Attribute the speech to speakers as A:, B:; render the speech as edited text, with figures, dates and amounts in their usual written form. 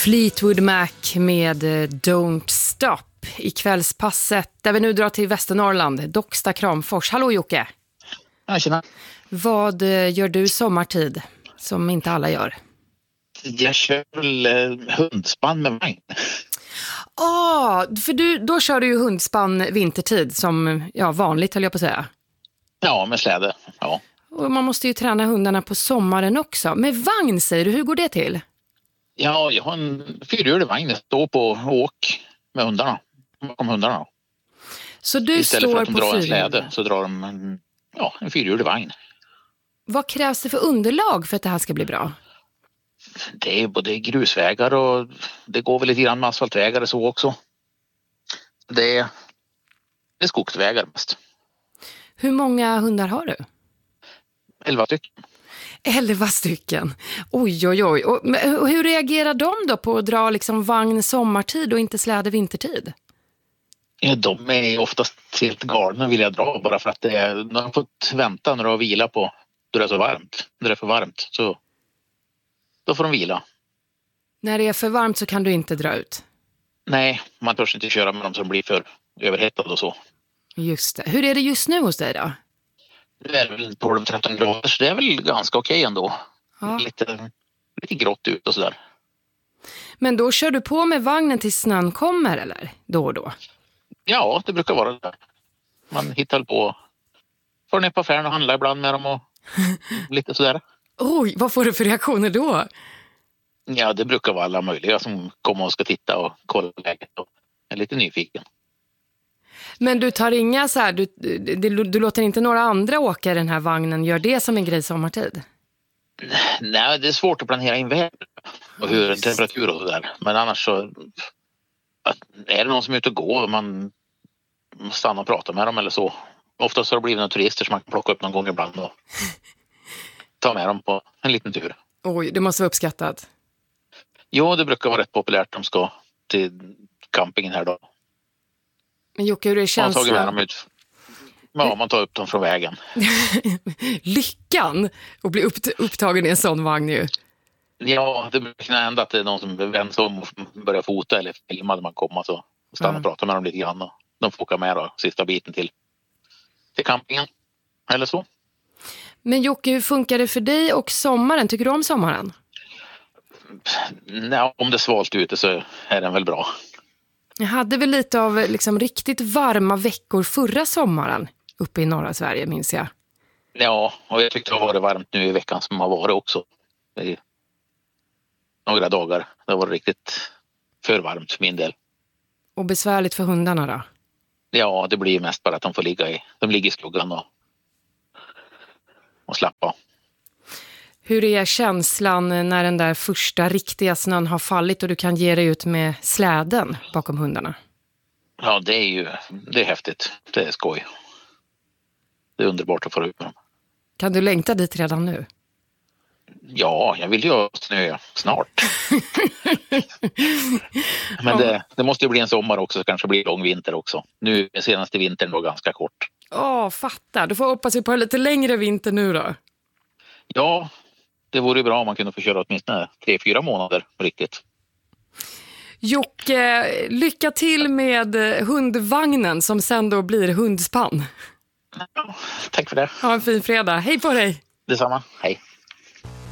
A: Fleetwood Mac med Don't Stop i kvällspasset där vi nu drar till Västernorrland, Docksta, Kramfors. Hallå Jocke!
B: Ja, tjena.
A: Vad gör du sommartid som inte alla gör?
B: Jag kör väl hundspann med vagn.
A: För då kör du ju hundspann vintertid som vanligt höll jag på att säga.
B: Ja, med släde, ja.
A: Och man måste ju träna hundarna på sommaren också. Med vagn säger du, hur går det till?
B: Ja, jag har en fyrhjulig vagn. Jag står på åk med hundarna. Bakom hundarna.
A: Så du
B: istället
A: står
B: för att de
A: på
B: drar en släde så drar de en fyrhjulig vagn.
A: Vad krävs det för underlag för att det här ska bli bra?
B: Det är både grusvägar och det går väl lite grann med asfaltvägar så också. Det är skogsvägar mest.
A: Hur många hundar har du?
B: 11 stycken.
A: 11 stycken. Oj. Och hur reagerar de då på att dra liksom vagn sommartid och inte släde vintertid?
B: Ja, de är oftast helt galna vill jag dra bara för att de har fått vänta när de vilar på då det är så varmt. När det är för varmt så då får de vila.
A: När det är för varmt så kan du inte dra ut?
B: Nej, man törs inte köra med dem som blir för överhettade och så.
A: Just det. Hur är det just nu hos dig då?
B: Det är väl 12-13 grader så det är väl ganska okej ändå.
A: Ja.
B: Lite grått ut och sådär.
A: Men då kör du på med vagnen tills snön kommer eller? Då och då?
B: Ja, det brukar vara det. Man hittar på. Får ner på affären och handla ibland med dem och lite sådär.
A: Oj, vad får du för reaktioner då?
B: Ja, det brukar vara alla möjliga som kommer och ska titta och kolla läget och är lite nyfiken.
A: Men du tar inga så här, du låter inte några andra åka i den här vagnen gör det som en grej sommartid?
B: Nej, det är svårt att planera in väder och hur temperatur och sådär. Men annars så är det någon som är ute och går och man stannar och pratar med dem eller så. Oftast har det blivit några turister som man kan plocka upp någon gång ibland och ta med dem på en liten tur.
A: Oj, det måste vara uppskattat.
B: Jo, det brukar vara rätt populärt. De ska till campingen här då.
A: Men Jocke, hur det känns?
B: Man tar med dem ut. Ja, man tar upp dem från vägen.
A: Lyckan att bli upptagen i en sån vagn ju.
B: Ja, det brukar hända att det är någon som vänds om och börjar fota eller filma när man kommer så stanna och prata med dem lite grann. Och de får åka med då, sista biten till campingen eller så.
A: Men Jocke, hur funkar det för dig och sommaren? Tycker du om sommaren?
B: Nej, om det är svalt ute så är den väl bra.
A: Jag hade väl lite av liksom riktigt varma veckor förra sommaren uppe i norra Sverige, minns jag.
B: Ja, och jag tyckte det har varit varmt nu i veckan som har varit också. I några dagar. Det har varit riktigt för varmt för min del.
A: Och besvärligt för hundarna då?
B: Ja, det blir mest bara att de får ligger i skuggan och slappa.
A: Hur är känslan när den där första riktiga snön har fallit och du kan ge dig ut med släden bakom hundarna?
B: Ja, det är häftigt. Det är skoj. Det är underbart att få ut med dem.
A: Kan du längta dit redan nu?
B: Ja, jag vill ju ha snö snart. Men det måste ju bli en sommar också, så kanske blir lång vinter också. Nu senaste vintern var ganska kort.
A: Fattar. Du får hoppas på en lite längre vinter nu då.
B: Ja, det vore bra om man kunde få köra åtminstone 3-4 månader riktigt.
A: Jocke, lycka till med hundvagnen som sen då blir hundspann.
B: Ja, tack för det.
A: Ha en fin fredag. Hej på dig!
B: Detsamma, hej.